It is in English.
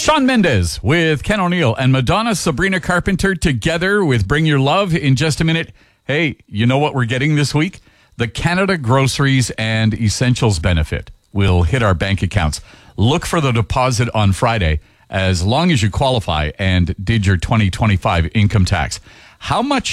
Shawn Mendes with Ken O'Neill and Madonna Sabrina Carpenter together with Bring Your Love in just a minute. Hey, you know what we're getting this week? The Canada Groceries and Essentials benefit will hit our bank accounts. Look for the deposit on Friday as long as you qualify and did your 2025 income tax. How much